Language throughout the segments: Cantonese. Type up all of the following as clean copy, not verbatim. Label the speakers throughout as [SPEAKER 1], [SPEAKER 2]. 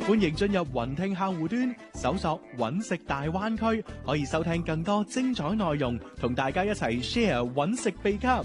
[SPEAKER 1] 歡迎進入雲聽客戶端，搜索揾食大灣區，可以收聽更多精彩內容，同大家一齊 share 揾食秘笈。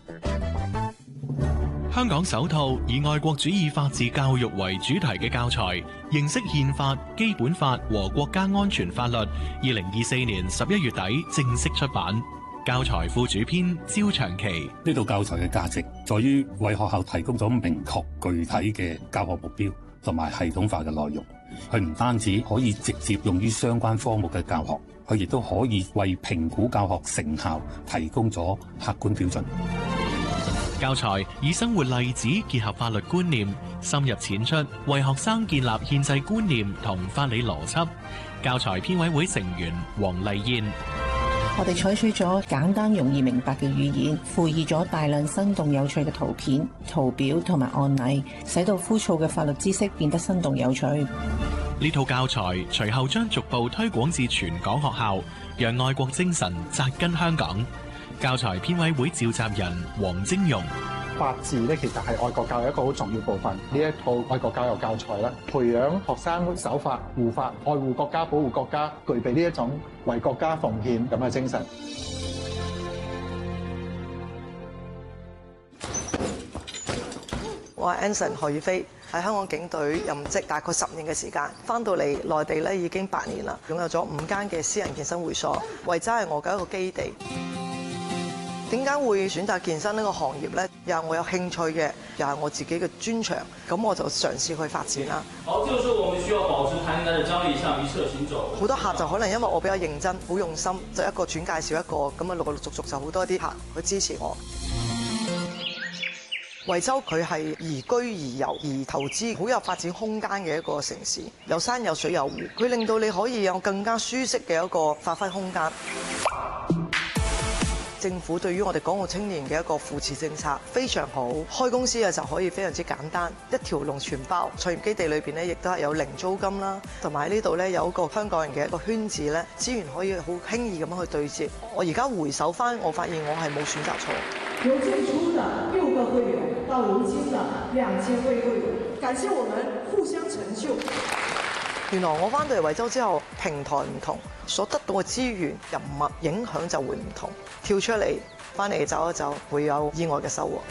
[SPEAKER 1] 香港首套以愛國主義法治教育為主題嘅教材，認識憲法、基本法和國家安全法律，2024年11月底正式出版。教材副主編焦長期，
[SPEAKER 2] 呢套教材嘅價值在於為學校提供咗明確具體嘅教學目標同埋系統化嘅內容。佢唔單止可以直接用於相關科目嘅教學，佢亦都可以為評估教學成效提供咗客觀標準。
[SPEAKER 1] 教材以生活例子結合法律觀念，深入淺出，為學生建立憲制觀念同法理邏輯。教材編委會成員黃麗燕。
[SPEAKER 3] 我哋採取咗簡單容易明白嘅語言，附以咗大量生動有趣嘅圖片、圖表同埋案例，使到枯燥嘅法律知識變得生動有趣。
[SPEAKER 1] 呢套教材隨後將逐步推廣至全港學校，讓愛國精神扎根香港。教材編委會召集人黃晶容。
[SPEAKER 4] 法治咧，其實係愛國教育一個好重要部分。呢一套愛國教育教材咧，培養學生守法、護法、愛護國家、保護國家，具備呢一種為國家奉獻咁嘅精神。
[SPEAKER 5] 我係 Anson 何宇飛，喺香港警隊任職大概10年嘅時間，翻到嚟內地咧已經8年啦，擁有咗5間嘅私人健身會所，維州係我嘅一個基地。點解會選擇健身呢個行業呢？又係我有興趣嘅，又係我自己嘅專長，咁我就嘗試去發展啦。
[SPEAKER 6] 好，這個時候我們需要保持彈彈的張力，向一側行走。
[SPEAKER 5] 好多客就可能因為我比較認真、好用心，就一個轉介紹一個，咁啊陸陸續續就好多啲客去支持我。惠州佢係宜居宜遊宜投資，好有發展空間嘅一個城市，有山有水有湖，佢令到你可以有更加舒適嘅一個發揮空間。政府對於我哋港澳青年嘅一個扶持政策非常好，開公司嘅時候可以非常之簡單，一條龍全包。創業基地裏邊咧，亦都係有零租金啦，同埋喺呢度咧有一個香港人嘅一個圈子咧，資源可以好輕易咁樣去對接。我而家回首翻，我發現我係冇選擇錯。
[SPEAKER 7] 由最初的6個會員到如今的2000位會員，感謝我們互相成就。
[SPEAKER 5] 原來我翻到嚟惠州之後，平台唔同，所得到嘅資源、人脈影響就會唔同。跳出嚟，翻嚟走一走，會有意外嘅收穫。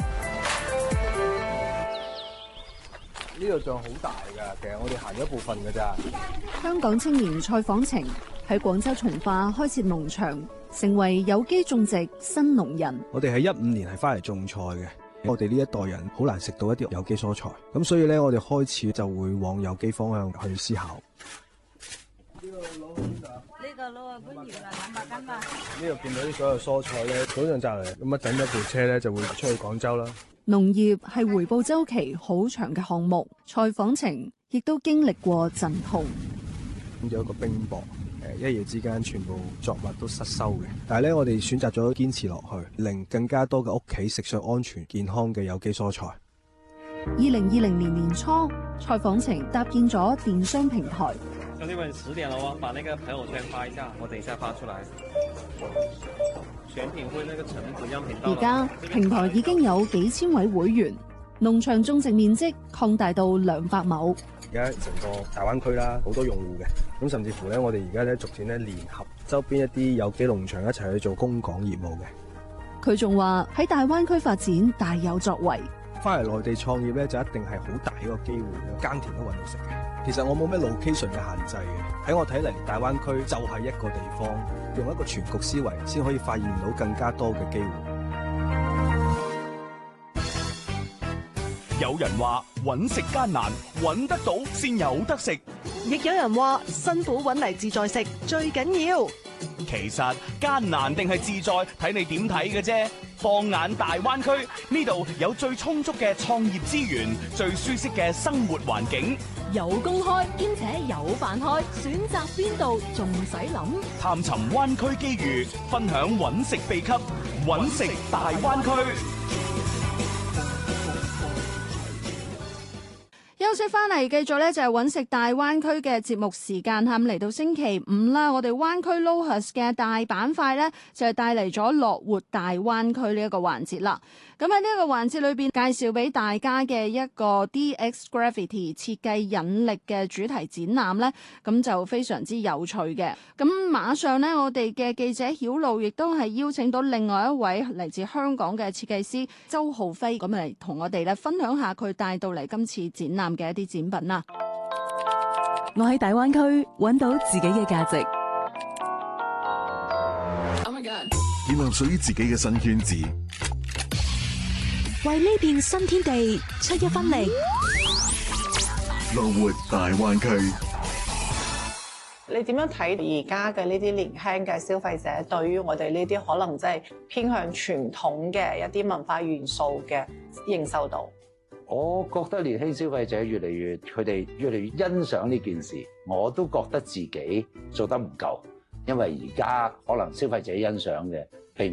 [SPEAKER 8] 呢度仲好大㗎，其實我哋行咗一部分㗎咋。
[SPEAKER 9] 香港青年蔡訪程喺廣州從化開設農場，成為有機種植新農人。
[SPEAKER 10] 我哋喺15年係翻嚟種菜嘅。我哋呢一代人好難食到一啲有機蔬菜，咁所以咧，我哋開始就會往有機方向去思考。
[SPEAKER 11] 呢個攞啊，搬完啦，200斤啦。
[SPEAKER 8] 呢度見到啲所有蔬菜咧，早上摘嚟，咁啊等一部車咧就會出去廣州啦。
[SPEAKER 9] 農業係回報週期好長嘅項目，蔡訪程亦都經歷過陣痛。
[SPEAKER 10] 有一個冰雹。一夜之間全部作物都失收嘅，但係咧我哋選擇咗堅持落去，令更加多嘅屋企食上安全健康嘅有機蔬菜。
[SPEAKER 9] 2020年年初，蔡訪程搭建咗電商平台。
[SPEAKER 12] 兄弟們10點了哦，把那個朋友圈發一下，我等一下發出來。選品會那個橙子樣品到。
[SPEAKER 9] 而家平台已經有幾千位會員，農場種植面積擴大到200畝。
[SPEAKER 8] 而家成個大灣區啦，好多用戶嘅，咁甚至乎咧，我哋而家咧逐漸咧聯合周邊一啲有機農場一齊去做供港業務嘅。
[SPEAKER 9] 佢仲話喺大灣區發展大有作為。
[SPEAKER 10] 翻嚟內地創業咧，就一定係好大一個機會，耕田都搵到食嘅。其實我冇咩 location 嘅限制嘅，喺我睇嚟，大灣區就係一個地方，用一個全局思維，先可以發現到更加多嘅機會。
[SPEAKER 13] 有人話揾食艱難，揾得到先有得食；
[SPEAKER 14] 亦有人話辛苦揾嚟自在食最緊要。
[SPEAKER 13] 其實艱難定係自在，睇你點睇嘅啫。放眼大灣區，呢度有最充足嘅創業資源，最舒適嘅生活環境，
[SPEAKER 15] 有工開兼且有飯開，選擇邊度仲使諗？
[SPEAKER 13] 探尋灣區機遇，分享揾食秘笈，揾食大灣區。
[SPEAKER 9] 休息翻嚟，繼續咧就係揾食大灣區嘅節目時間嚇。咁嚟到星期五啦，我哋灣區 LOHUS 嘅大板塊咧就係帶嚟咗樂活大灣區呢一個環節啦。咁喺呢一個環節裏邊介紹俾大家嘅一個 DX Gravity 設計引力嘅主題展覽咧，咁就非常之有趣嘅。咁馬上咧，我哋嘅記者曉露亦都係邀請到另外一位嚟自香港嘅設計師周浩輝，咁嚟同我哋咧分享下佢帶到嚟今次展覽嘅一啲展品啦。
[SPEAKER 16] 我喺大灣區揾到自己嘅價值，
[SPEAKER 17] 建立屬於自己嘅新圈子，
[SPEAKER 16] 為呢片新天地出一分力。
[SPEAKER 17] 樂活大灣區。
[SPEAKER 18] 你點樣睇而家嘅呢啲年輕嘅消費者對於我哋呢啲可能即係偏向傳統嘅一啲文化元素嘅認受度？
[SPEAKER 19] 我覺得年輕消費者佢哋越嚟越欣賞呢件事，我都覺得自己做得唔夠，因為而家可能消費者欣賞嘅並